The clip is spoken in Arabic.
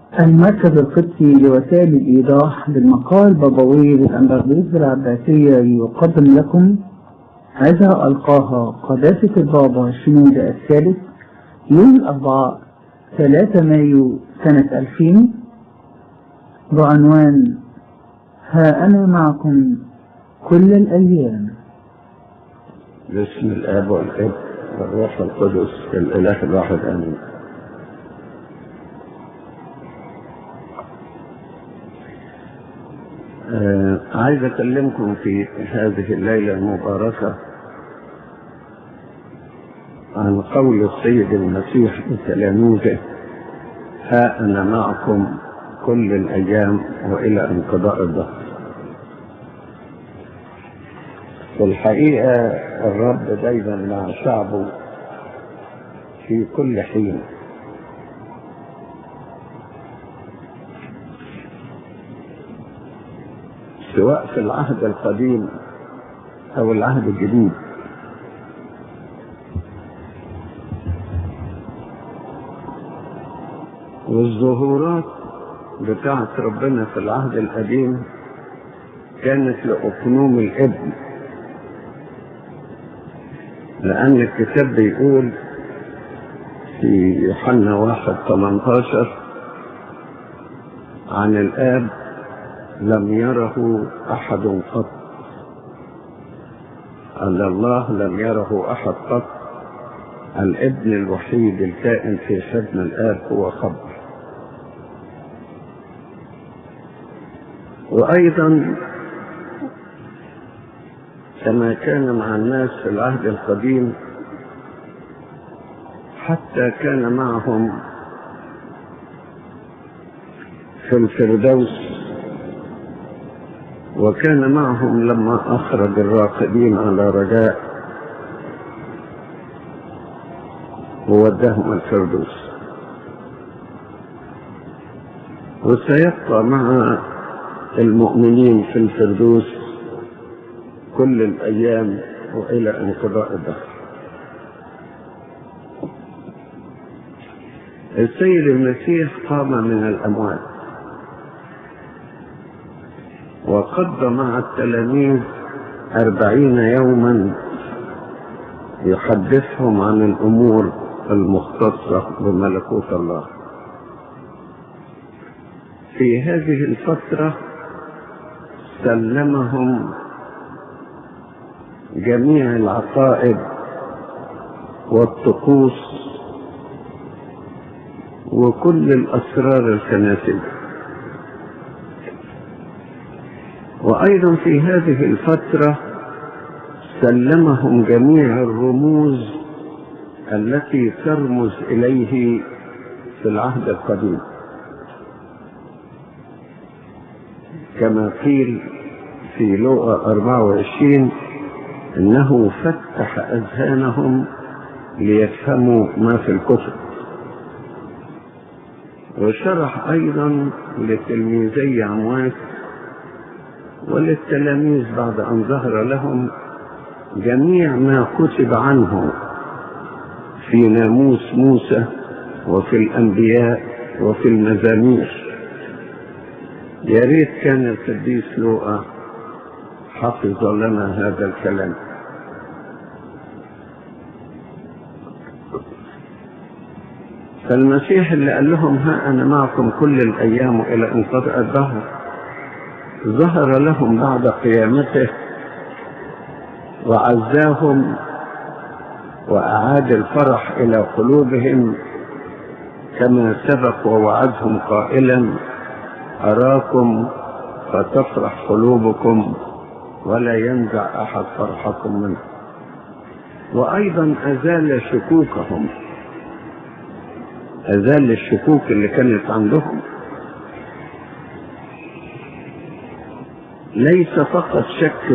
المركز القدسي لوسائل الإيضاح بالمقال بابوي للأنبرويس العباسية يقدم لكم عظة ألقاها قداسة البابا شنودة الثالث يوم الأربعاء 3 مايو سنة 2000 بعنوان ها أنا معكم كل الأيام. باسم الآب والابن والروح القدس الإله الواحد آمين. عايز أكلمكم في هذه الليلة المباركة عن قول السيد المسيح لتلاميذه: ها أنا معكم كل الأيام وإلى انقضاء الدهر. في الحقيقة الرب دايما مع شعبه في كل حين، سواء في العهد القديم أو العهد الجديد. والظهورات بتاعت ربنا في العهد القديم كانت لأقنوم الابن، لأن الكتاب بيقول في يوحنا 1:18 عن الآب: لم يره أحد قط، أن الله لم يره أحد قط، الابن الوحيد الكائن في حضن الآب هو خبر. وأيضا كما كان مع الناس في العهد القديم، حتى كان معهم في الفردوس، وكان معهم لما أخرج الراقدين على رجاء وودهم الفردوس، وسيبقى مع المؤمنين في الفردوس كل الأيام وإلى انقضاء الدهر. السيد المسيح قام من الأموات، وقضى مع التلاميذ 40 يوما يحدثهم عن الأمور المختصة بملكوت الله. في هذه الفترة سلمهم جميع العقائد والطقوس وكل الأسرار الكنسية. وأيضا في هذه الفترة سلمهم جميع الرموز التي ترمز إليه في العهد القديم، كما قيل في لوقا 24: إنه فتح أذهانهم ليفهموا ما في الكتب. وشرح أيضا لتلميذي عمواس وللتلاميذ بعد أن ظهر لهم جميع ما كتب عنه في ناموس موسى وفي الأنبياء وفي المزامير. يا ريت كان القديس لوقا حفظ لنا هذا الكلام. فالمسيح اللي قال لهم ها أنا معكم كل الأيام إلى انقضاء الدهر ظهر لهم بعد قيامته وعزاهم وأعاد الفرح إلى قلوبهم، كما سبق ووعدهم قائلا: أراكم فتفرح قلوبكم ولا ينزع أحد فرحكم منه. وأيضا أزال شكوكهم، أزال الشكوك اللي كانت عندهم. ليس فقط شك